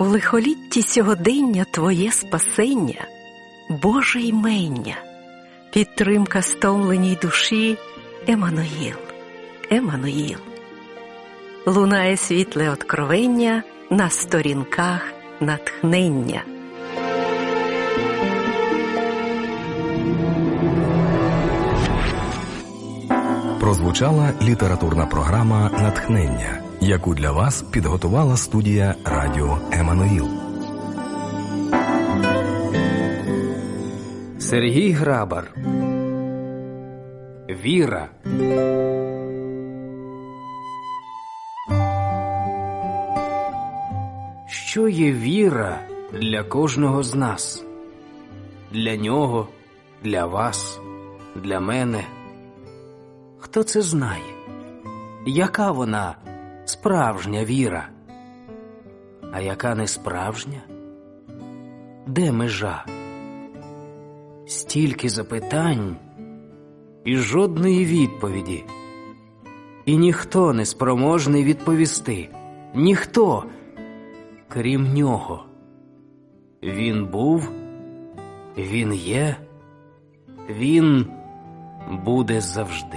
У лихолітті сьогодення Твоє спасення, Боже імення, підтримка стомленій душі, Еммануїл, Еммануїл. Лунає світле откровення на сторінках натхнення. Прозвучала літературна програма «Натхнення», яку для вас підготувала студія радіо «Еммануїл». Сергій Грабар. Віра. Що є віра для кожного з нас? Для нього, для вас, для мене. Хто це знає? Яка вона справжня віра? А яка не справжня? Де межа? Стільки запитань і жодної відповіді. І ніхто не спроможний відповісти. Ніхто, крім нього. Він був, він є, він буде завжди.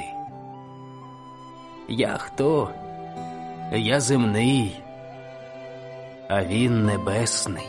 Я хто? Я земний, а він небесний.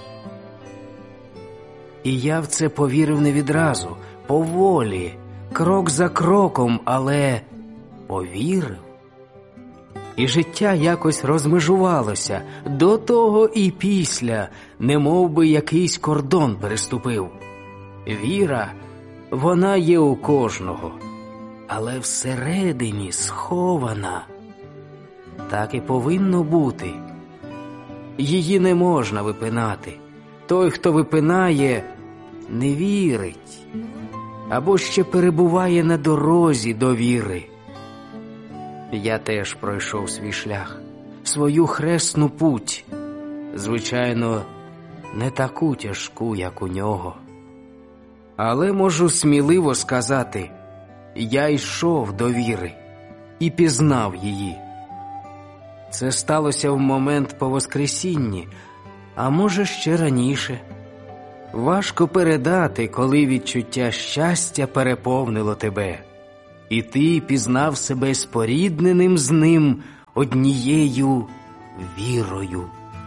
І я в це повірив не відразу, поволі, крок за кроком, але повірив. І життя якось розмежувалося, до того і після, немов би якийсь кордон переступив. Віра, вона є у кожного, але всередині схована. Так і повинно бути. Її не можна випинати. Той, хто випинає, не вірить, або ще перебуває на дорозі до віри. Я теж пройшов свій шлях, свою хресну путь, звичайно, не таку тяжку, як у нього. Але можу сміливо сказати, я йшов до віри і пізнав її. Це сталося в момент по Воскресінні, а може ще раніше. Важко передати, коли відчуття щастя переповнило тебе, і ти пізнав себе спорідненим з ним однією вірою.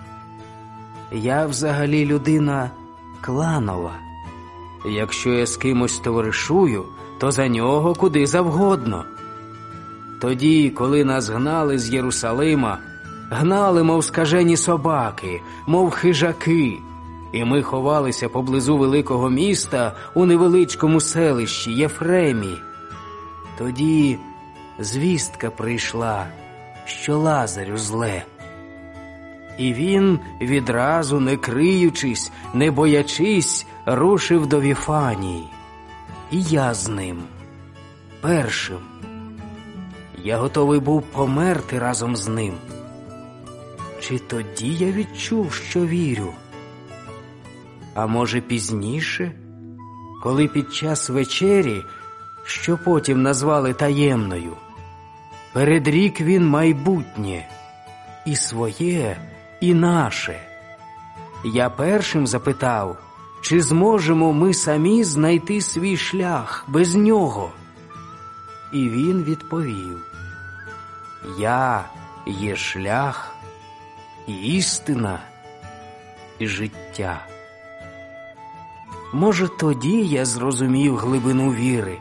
Я взагалі людина кланова. Якщо я з кимось товаришую, то за нього куди завгодно. Тоді, коли нас гнали з Єрусалима, гнали, мов скажені собаки, мов хижаки, і ми ховалися поблизу великого міста у невеличкому селищі Єфремі. Тоді звістка прийшла, що Лазарю зле. І він, відразу не криючись, не боячись, рушив до Віфанії. І я з ним, першим. Я готовий був померти разом з ним. Чи тоді я відчув, що вірю? А може пізніше, коли під час вечері, що потім назвали таємною, передрік він майбутнє, і своє, і наше. Я першим запитав, чи зможемо ми самі знайти свій шлях без нього? І він відповів: я є шлях, і істина, і життя. Може, тоді я зрозумів глибину віри,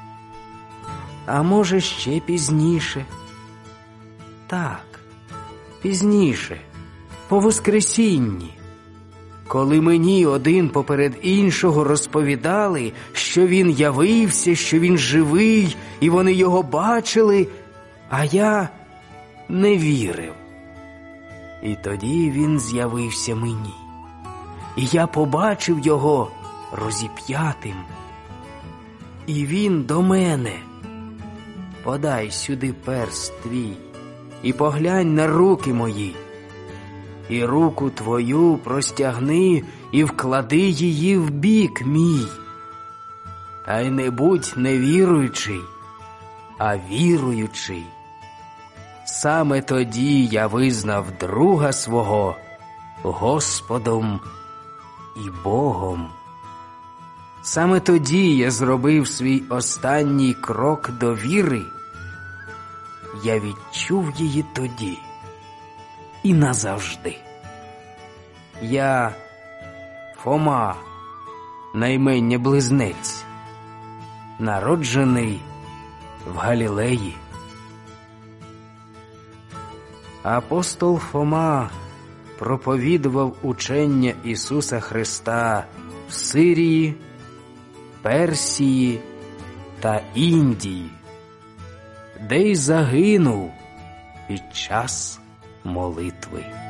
а може, ще пізніше. Так, пізніше, по Воскресінні, коли мені один поперед іншого розповідали, що він явився, що він живий, і вони його бачили, а я не вірив. І тоді він з'явився мені, і я побачив його розіп'ятим. І він до мене: подай сюди перст твій, і поглянь на руки мої, і руку твою простягни, і вклади її в бік мій. Та й не будь невіруючий, а віруючий. Саме тоді я визнав друга свого Господом і Богом. Саме тоді я зробив свій останній крок до віри. Я відчув її тоді і назавжди. Я Фома, наймення близнець, народжений в Галілеї. Апостол Фома проповідував учення Ісуса Христа в Сирії, Персії та Індії, де й загинув під час молитви.